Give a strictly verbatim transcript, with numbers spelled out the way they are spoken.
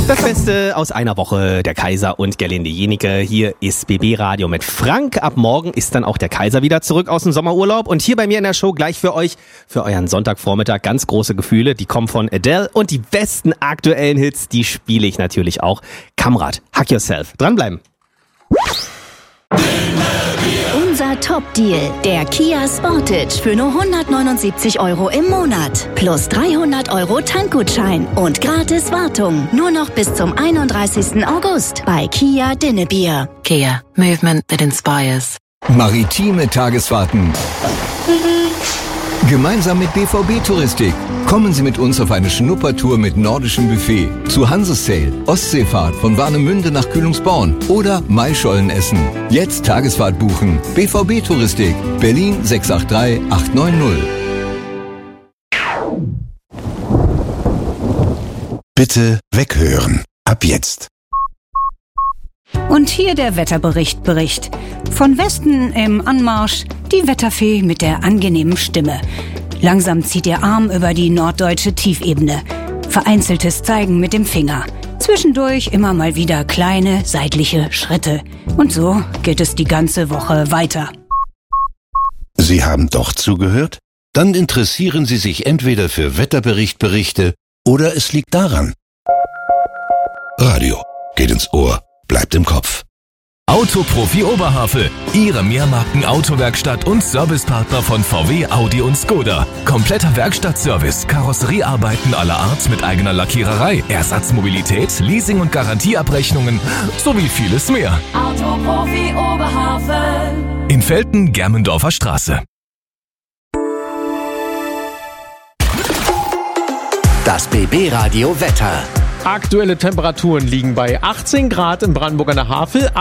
Das Beste aus einer Woche, der Kaiser und Gerlinde Jenike. Hier ist B B Radio mit Frank. Ab morgen ist dann auch der Kaiser wieder zurück aus dem Sommerurlaub. Und hier bei mir in der Show gleich für euch, für euren Sonntagvormittag, ganz große Gefühle. Die kommen von Adele und die besten aktuellen Hits, die spiele ich natürlich auch. Kamrat, Hug Yourself. Dranbleiben. Unser Top-Deal, der Kia Sportage für nur hundertneunundsiebzig Euro im Monat. Plus dreihundert Euro Tankgutschein und gratis Wartung. Nur noch bis zum einunddreißigsten August bei Kia Dinnebier. Kia, movement that inspires. Maritime Tagesfahrten. Gemeinsam mit B V B Touristik. Kommen Sie mit uns auf eine Schnuppertour mit nordischem Buffet. Zu Hansesail, Ostseefahrt von Warnemünde nach Kühlungsborn oder Maischolen essen. Jetzt Tagesfahrt buchen. B V B Touristik. Berlin sechs acht drei acht neun null. Bitte weghören. Ab jetzt. Und hier der Wetterbericht Bericht. Von Westen im Anmarsch die Wetterfee mit der angenehmen Stimme. Langsam zieht ihr Arm über die norddeutsche Tiefebene. Vereinzeltes Zeigen mit dem Finger. Zwischendurch immer mal wieder kleine seitliche Schritte. Und so geht es die ganze Woche weiter. Sie haben doch zugehört? Dann interessieren Sie sich entweder für Wetterberichtberichte oder es liegt daran. Radio geht ins Ohr, bleibt im Kopf. Autoprofi Oberhavel, Ihre Mehrmarken-Autowerkstatt und Servicepartner von V W, Audi und Skoda. Kompletter Werkstattservice, Karosseriearbeiten aller Art mit eigener Lackiererei, Ersatzmobilität, Leasing- und Garantieabrechnungen sowie vieles mehr. Autoprofi Oberhavel. In Velten, Germendorfer Straße. Das B B Radio Wetter. Aktuelle Temperaturen liegen bei achtzehn Grad in Brandenburg an der Havel.